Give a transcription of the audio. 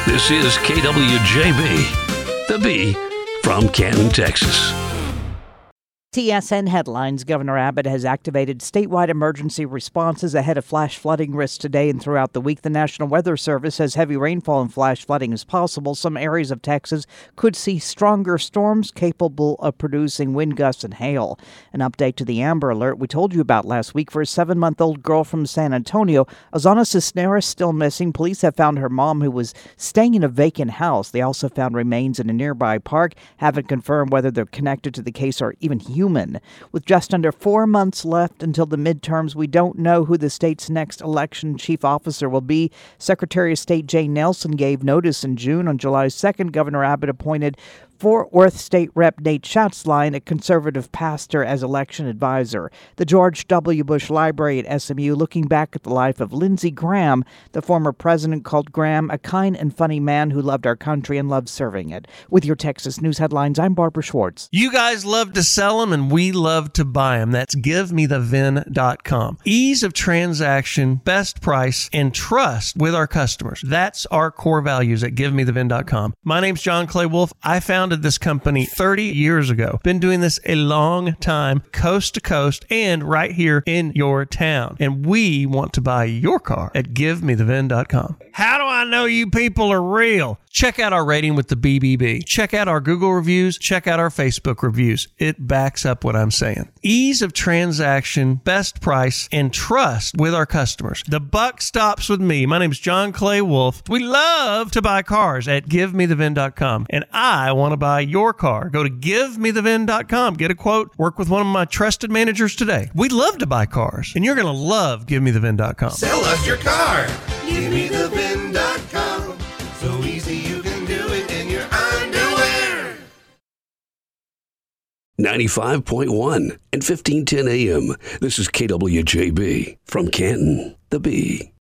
This is KWJB, the B from Canton, Texas. TSN headlines. Governor Abbott has activated statewide emergency responses ahead of flash flooding risks today and throughout the week. The National Weather Service says heavy rainfall and flash flooding is possible. Some areas of Texas could see stronger storms capable of producing wind gusts and hail. An update to the Amber Alert we told you about last week for a 7-month-old girl from San Antonio. Azana Cisneros still missing. Police have found her mom, who was staying in a vacant house. They also found remains in a nearby park. Haven't confirmed whether they're connected to the case or even human. With just under 4 months left until the midterms, we don't know who the state's next election chief officer will be. Secretary of State Jay Nelson gave notice in June. On July 2nd, Governor Abbott appointed Fort Worth State Rep Nate Schatzline, a conservative pastor, as election advisor. The George W. Bush Library at SMU, looking back at the life of Lindsey Graham, the former president, called Graham a kind and funny man who loved our country and loved serving it. With your Texas News headlines, I'm Barbara Schwartz. You guys love to sell them, and we love to buy them. That's GiveMeTheVin.com. Ease of transaction, best price, and trust with our customers. That's our core values at GiveMeTheVin.com. My name's John Clay Wolf. I founded this company 30 years ago. Been doing this a long time, coast to coast, and right here in your town. And we want to buy your car at GiveMeTheVin.com. How do I know you people are real? Check out our rating with the BBB. Check out our Google reviews. Check out our Facebook reviews. It backs up what I'm saying. Ease of transaction, best price, and trust with our customers. The buck stops with me. My name is John Clay Wolf. We love to buy cars at GiveMeTheVin.com. And I want to buy your car. Go to GiveMeTheVin.com. Get a quote. Work with one of my trusted managers today. We love to buy cars. And you're going to love GiveMeTheVin.com. Sell us your car. GiveMeTheVin.com. So easy you can do it in your underwear. 95.1 and 1510 AM. This is KWJB from Canton, the B.